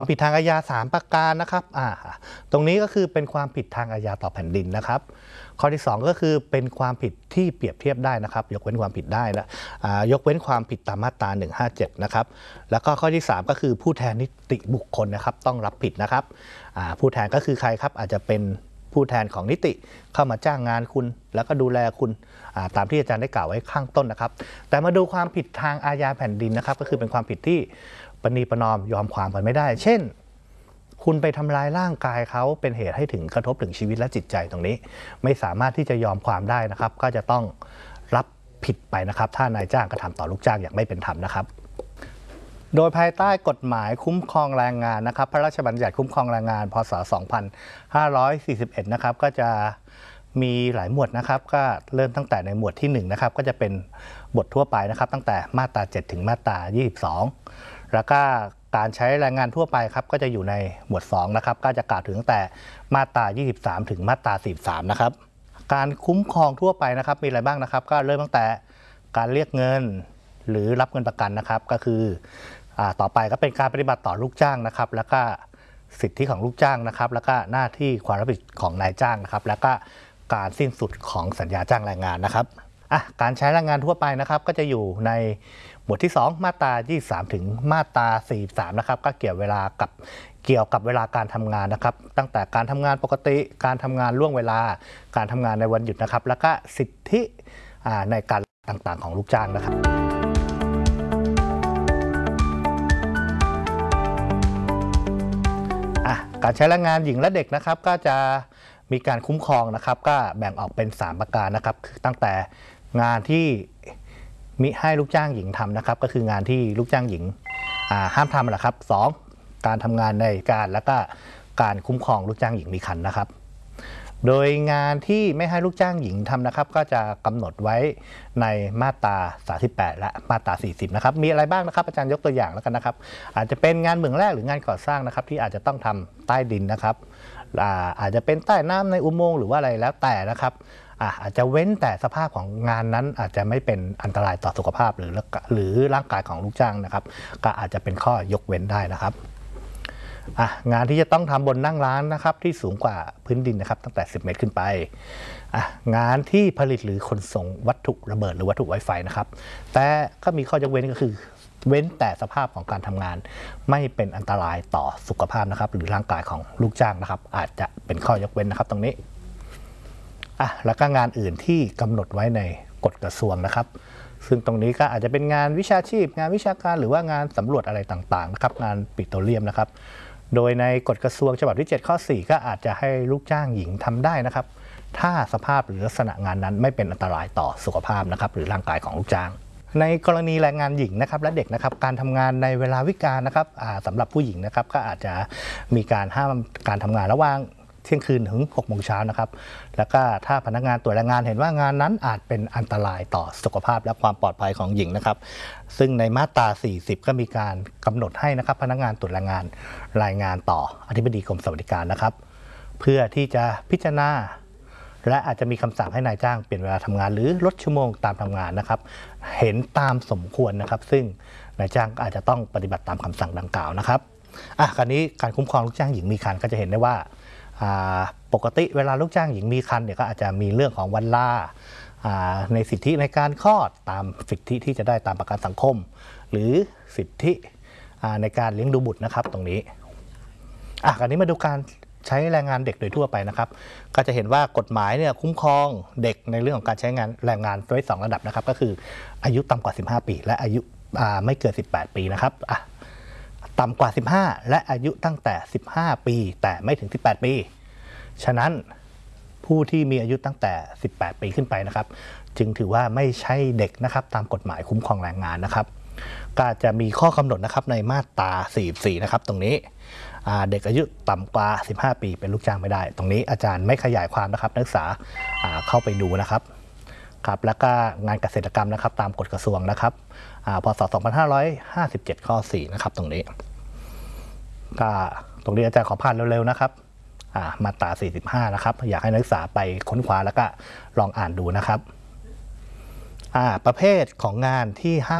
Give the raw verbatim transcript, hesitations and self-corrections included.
ผิดทางอาญาสามประการนะครับอ่าตรงนี้ก็คือเป็นความผิดทางอาญาต่อแผ่นดินนะครับข้อที่สองก็คือเป็นความผิดที่เปรียบเทียบได้นะครับยกเว้นความผิดได้นะยกเว้นความผิดตามมาตราหนึ่งห้าเจ็ดนะครับแล้วก็ข้อที่สามก็คือผู้แทนนิติบุคคลนะครับต้องรับผิดนะครับผู้แทนก็คือใครครับอาจจะเป็นผู้แทนของนิติเข้ามาจ้างงานคุณแล้วก็ดูแลคุณตามที่อาจารย์ได้กล่าวไว้ข้างต้นนะครับแต่มาดูความผิดทางอาญาแผ่นดินนะครับก็คือเป็นความผิดที่ประนีประนอมยอมความกันไม่ได้เช่นคุณไปทำลายร่างกายเขาเป็นเหตุให้ถึงกระทบถึงชีวิตและจิตใจตรงนี้ไม่สามารถที่จะยอมความได้นะครับก็จะต้องรับผิดไปนะครับถ้านายจ้างกระทำต่อลูกจ้างอย่างไม่เป็นธรรมนะครับโดยภายใต้กฎหมายคุ้มครองแรงงานนะครับพระราชบัญญัติคุ้มครองแรงงานพ.ศ. สองพันห้าร้อยสี่สิบเอ็ดนะครับก็จะมีหลายหมวดนะครับก็เริ่มตั้งแต่ในหมวดที่หนึ่งนะครับก็จะเป็นบททั่วไปนะครับตั้งแต่มาตราเจ็ดถึงมาตรายี่สิบสองแล้วก็การใช้แรงงานทั่วไปครับก็จะอยู่ในหมวดสองนะครับก็จะกล่าวถึงตั้งแต่มาตรายี่สิบสามถึงมาตราสี่สิบสามนะครับการคุ้มครองทั่วไปนะครับมีอะไรบ้างนะครับก็เริ่มตั้งแต่การเรียกเงินหรือรับเงินประกันนะครับก็คือต่อไปก็เป็นการปฏิบัติต่อลูกจ้างนะครับแล้วก็สิทธิของลูกจ้างนะครับแล้วก็หน้าที่ความรับผิดของนายจ้างนะครับแล้วก็การสิ้นสุดของสัญญาจ้างแรงงานนะครับอ่ะการใช้แรงงานทั่วไปนะครับก็จะอยู่ในหมวดที่สองมาตรายี่สิบสามถึงมาตราสี่สิบสามนะครับก็เกี่ยวเวลากับเกี่ยวกับเวลาการทำงานนะครับตั้งแต่การทำงานปกติการทำงานล่วงเวลาการทำงานในวันหยุดนะครับแล้วก็สิทธิในการต่างๆของลูกจ้างนะครับการใช้แรงงานหญิงและเด็กนะครับก็จะมีการคุ้มครองนะครับก็แบ่งออกเป็นสามประการนะครับคือตั้งแต่งานที่มิให้ลูกจ้างหญิงทำนะครับก็คืองานที่ลูกจ้างหญิงห้ามทำนะครับสองการทำงานในการและก็การคุ้มครองลูกจ้างหญิงมีครรภ์นะครับโดยงานที่ไม่ให้ลูกจ้างหญิงทำนะครับก็จะกำหนดไว้ในมาตราสามสิบแปดและมาตราสี่สิบนะครับมีอะไรบ้างนะครับอาจารย์ยกตัวอย่างแล้วกันนะครับอาจจะเป็นงานเหมืองแร่หรืองานก่อสร้างนะครับที่อาจจะต้องทำใต้ดินนะครับอาจจะเป็นใต้น้ำในอุโมงค์หรือว่าอะไรแล้วแต่นะครับอาจจะเว้นแต่สภาพของงานนั้นอาจจะไม่เป็นอันตรายต่อสุขภาพหรือหรือร่างกายของลูกจ้างนะครับก็อาจจะเป็นข้อยกเว้นได้นะครับงานที่จะต้องทำบนนั่งร้านนะครับที่สูงกว่าพื้นดินนะครับตั้งแต่สิบเมตรขึ้นไปงานที่ผลิตหรือขนส่งวัตถุระเบิดหรือวัตถุไวไฟนะครับแต่ก็มีข้อยกเว้นก็คือเว้นแต่สภาพของการทำงานไม่เป็นอันตรายต่อสุขภาพนะครับหรือร่างกายของลูกจ้างนะครับอาจจะเป็นข้อยกเว้นนะครับตรงนี้อ่ะแล้วก็งานอื่นที่กำหนดไว้ในกฎกระทรวงนะครับซึ่งตรงนี้ก็อาจจะเป็นงานวิชาชีพงานวิชาการหรือว่างานสำรวจอะไรต่างๆนะครับงานปิโตรเลียมนะครับโดยในกฎกระทรวงฉบับที่เจ็ดข้อสี่ก็อาจจะให้ลูกจ้างหญิงทำได้นะครับถ้าสภาพหรือลักษณะงานนั้นไม่เป็นอันตรายต่อสุขภาพนะครับหรือร่างกายของลูกจ้างในกรณีแรงงานหญิงนะครับและเด็กนะครับการทำงานในเวลาวิกาลนะครับสำหรับผู้หญิงนะครับก็อาจจะมีการห้ามการทำงานระหว่างเที่ยงคืนถึงหกโมงเช้านะครับแล้วก็ถ้าพนักงานตรวจแรงงานเห็นว่างานนั้นอาจเป็นอันตรายต่อสุขภาพและความปลอดภัยของหญิงนะครับซึ่งในมาตราสี่สิบก็มีการกำหนดให้นะครับพนักงานตรวจแรงงานรายงานต่ออธิบดีกรมสวัสดิการนะครับเพื่อที่จะพิจารณาและอาจจะมีคำสั่งให้นายจ้างเปลี่ยนเวลาทำงานหรือลดชั่วโมงตามทำงานนะครับเห็นตามสมควรนะครับซึ่งนายจ้างอาจจะต้องปฏิบัติตามคำสั่งดังกล่าวนะครับอ่ะคราวนี้การคุ้มครองลูกจ้างหญิงมีครรภ์ก็จะเห็นได้ว่าปกติเวลาลูกจ้างหญิงมีครรภ์เนี่ยก็อาจจะมีเรื่องของวันลาในสิทธิในการคลอดตามสิทธิที่จะได้ตามประกันสังคมหรือสิทธิในการเลี้ยงดูบุตรนะครับตรงนี้อ่ะคราวนี้มาดูการใช้แรงงานเด็กโดยทั่วไปนะครับก็จะเห็นว่ากฎหมายเนี่ยคุ้มครองเด็กในเรื่องของการใช้งานแรงงานไว้สองระดับนะครับก็คืออายุต่ำกว่าสิบห้าปีและอายุไม่เกินสิบแปดปีนะครับต่ำกว่าสิบห้าและอายุตั้งแต่สิบห้าปีแต่ไม่ถึงสิบแปดปีฉะนั้นผู้ที่มีอายุตั้งแต่สิบแปดปีขึ้นไปนะครับจึงถือว่าไม่ใช่เด็กนะครับตามกฎหมายคุ้มครองแรงงานนะครับก็จะมีข้อกำหนดนะครับในมาตราสี่สิบสี่นะครับตรงนี้เด็กอายุต่ำกว่าสิบห้าปีเป็นลูกจ้างไม่ได้ตรงนี้อาจารย์ไม่ขยายความนะครับนักศึกษาเข้าไปดูนะครับครับแล้วก็งานเกษตรกรรมนะครับตามกฎกระทรวงนะครับพ.ศ. สองพันห้าร้อยห้าสิบเจ็ดข้อสี่นะครับตรงนี้ก็ตรงนี้อาจารย์ขอผ่านเร็วๆนะครับมาตราสี่สิบห้านะครับอยากให้นักศึกษาไปค้นคว้าแล้วก็ลองอ่านดูนะครับประเภทของงานที่ห้าม